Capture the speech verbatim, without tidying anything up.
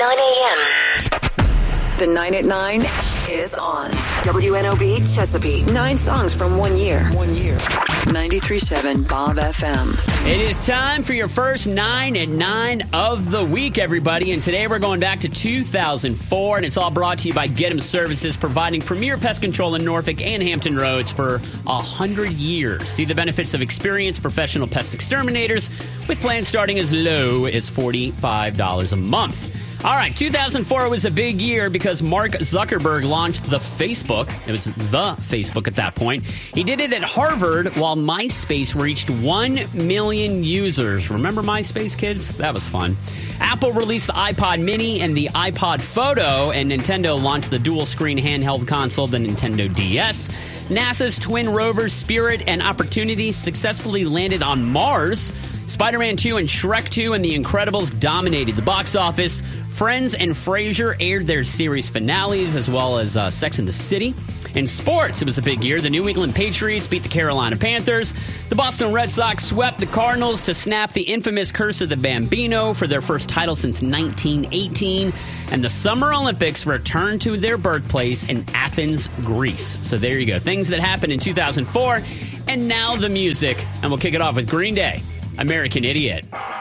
nine a.m. The nine at nine is on. W N O B Chesapeake. Nine songs from one year. One year. ninety-three point seven Bob F M. It is time for your first nine at nine of the week, everybody. And today we're going back to two thousand four, and it's all brought to you by Get 'em Services, providing premier pest control in Norfolk and Hampton Roads for a hundred years. See the benefits of experienced professional pest exterminators with plans starting as low as forty-five dollars a month. All right, two thousand four was a big year because Mark Zuckerberg launched the Facebook. It was the Facebook at that point. He did it at Harvard while MySpace reached one million users. Remember MySpace, kids? That was fun. Apple released the iPod Mini and the iPod Photo, and Nintendo launched the dual-screen handheld console, the Nintendo D S. NASA's twin rovers Spirit and Opportunity successfully landed on Mars. Spider-Man two and Shrek two and The Incredibles dominated the box office. Friends and Frasier aired their series finales, as well as uh, Sex and the City. In sports, it was a big year. The New England Patriots beat the Carolina Panthers. The Boston Red Sox swept the Cardinals to snap the infamous Curse of the Bambino for their first title since nineteen eighteen. And the Summer Olympics returned to their birthplace in Athens, Greece. So there you go. Things that happened in two thousand four. And now the music. And we'll kick it off with Green Day, American Idiot.